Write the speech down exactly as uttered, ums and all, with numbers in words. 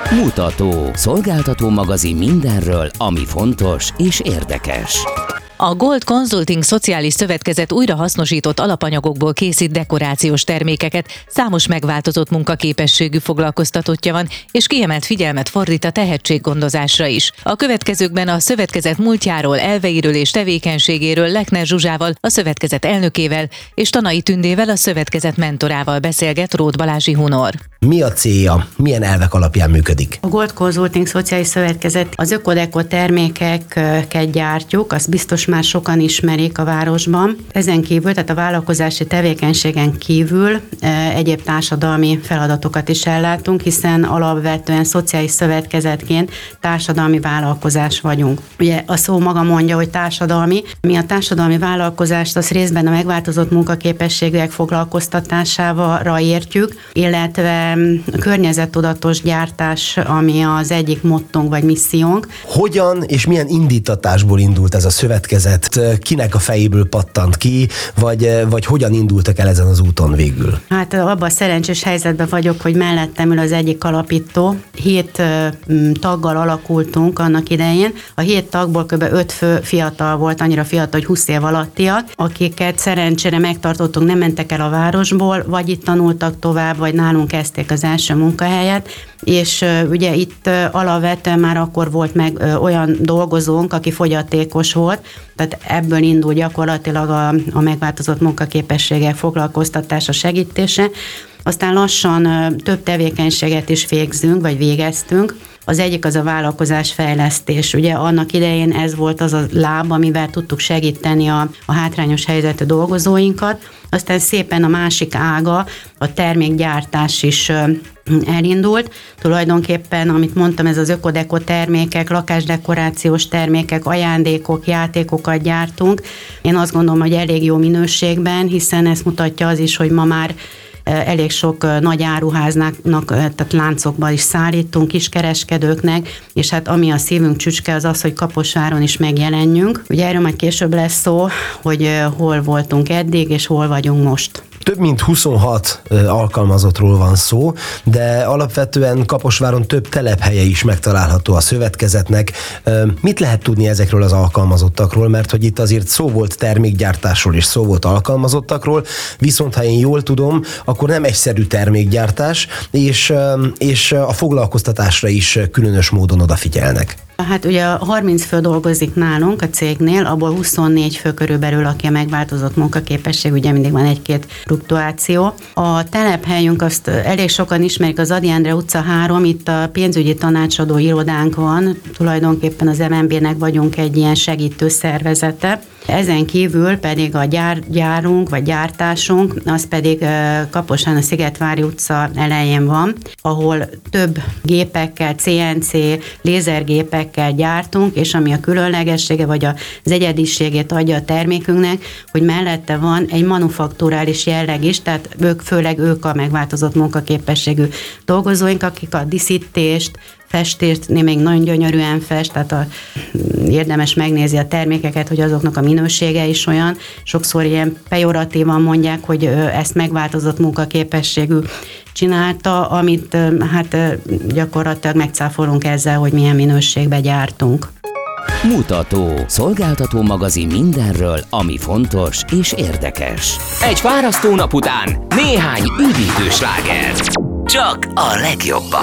Mutató. Szolgáltató magazin mindenről, ami fontos és érdekes. A Gold Consulting Szociális Szövetkezet újrahasznosított alapanyagokból készít dekorációs termékeket, számos megváltozott munkaképességű foglalkoztatottja van, és kiemelt figyelmet fordít a tehetséggondozásra is. A következőkben a szövetkezet múltjáról, elveiről és tevékenységéről Lechner Zsuzsával, a szövetkezet elnökével, és Tanai Tündével, a szövetkezet mentorával beszélget Róth Balázsi Hunor. Mi a célja? Milyen elvek alapján működik? A Gold Consulting Szociális Szövetkezet az ökodeko termékeket gyártjuk, azt biztos már sokan ismerik a városban. Ezen kívül, tehát a vállalkozási tevékenységen kívül egyéb társadalmi feladatokat is ellátunk, hiszen alapvetően szociális szövetkezetként társadalmi vállalkozás vagyunk. Ugye a szó maga mondja, hogy társadalmi. Mi a társadalmi vállalkozást az részben a megváltozott munkaképességűek foglalkoztatásával értjük, illetve a környezettudatos gyártás, ami az egyik mottónk vagy missziónk. Hogyan és milyen indítatásból indult ez a szövetkezet? Kinek a fejéből pattant ki, vagy, vagy hogyan indultak el ezen az úton végül? Hát abban a szerencsés helyzetben vagyok, hogy mellettem ül az egyik alapító. Hét taggal alakultunk annak idején. A hét tagból kb. öt fő fiatal volt, annyira fiatal, hogy húsz év alattiak, akiket szerencsére megtartottunk, nem mentek el a városból, vagy itt tanultak tovább, vagy nálunk kezdték az első munkahelyet, és ugye itt alapvetően már akkor volt meg olyan dolgozónk, aki fogyatékos volt, tehát ebből indul gyakorlatilag a, a megváltozott munkaképességek foglalkoztatása, segítése. Aztán lassan több tevékenységet is végzünk, vagy végeztünk. Az egyik az a vállalkozásfejlesztés. Ugye annak idején ez volt az a láb, amivel tudtuk segíteni a, a hátrányos helyzetű dolgozóinkat. Aztán szépen a másik ága, a termékgyártás is elindult. Tulajdonképpen, amit mondtam, ez az ökodeko termékek, lakásdekorációs termékek, ajándékok, játékokat gyártunk. Én azt gondolom, hogy elég jó minőségben, hiszen ezt mutatja az is, hogy ma már elég sok nagy áruháznak, tehát láncokban is szállítunk, kiskereskedőknek, és hát ami a szívünk csücske az az, hogy Kaposváron is megjelenjünk. Ugye erről majd később lesz szó, hogy hol voltunk eddig, és hol vagyunk most. Több mint huszonhat alkalmazottról van szó, de alapvetően Kaposváron több telephelye is megtalálható a szövetkezetnek. Mit lehet tudni ezekről az alkalmazottakról? Mert hogy itt azért szó volt termékgyártásról és szó volt alkalmazottakról, viszont ha én jól tudom, akkor nem egyszerű termékgyártás, és, és a foglalkoztatásra is különös módon odafigyelnek. Hát ugye harminc fő dolgozik nálunk a cégnél, abból huszonnégy fő körülbelül, aki a megváltozott munkaképesség, ugye mindig van egy-két fluktuáció. A telephelyünk, azt elég sokan ismerik, az Ady Endre utca három, itt a pénzügyi tanácsadó irodánk van, tulajdonképpen az em en bé-nek vagyunk egy ilyen segítő szervezete. Ezen kívül pedig a gyár, gyárunk, vagy gyártásunk, az pedig Kaposván a Szigetvári utca elején van, ahol több gépekkel, cé en cé, lézergépekkel gyártunk, és ami a különlegessége, vagy az egyediségét adja a termékünknek, hogy mellette van egy manufakturális jelleg is, tehát ők, főleg ők a megváltozott munkaképességű dolgozóink, akik a díszítést, festést, még nagyon gyönyörűen fest, tehát a, érdemes megnézni a termékeket, hogy azoknak a minősége is olyan. Sokszor ilyen pejoratívan mondják, hogy ezt megváltozott munkaképességű csinálta, amit hát gyakorlatilag megcáfolunk ezzel, hogy milyen minőségbe gyártunk. Mutató. Szolgáltató magazin mindenről, ami fontos és érdekes. Egy fárasztó nap után néhány üdítő sláger. Csak a legjobban.